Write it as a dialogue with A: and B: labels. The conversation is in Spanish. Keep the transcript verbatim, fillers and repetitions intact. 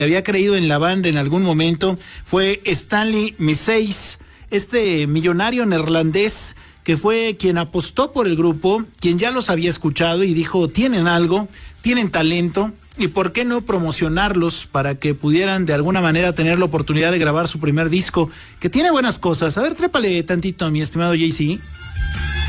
A: había creído en la banda en algún momento fue Stanley Misseis, este millonario neerlandés que fue quien apostó por el grupo, quien ya los había escuchado y dijo, tienen algo, tienen talento, y por qué no promocionarlos para que pudieran de alguna manera tener la oportunidad de grabar su primer disco, que tiene buenas cosas. A ver, trépale tantito, mi estimado J C.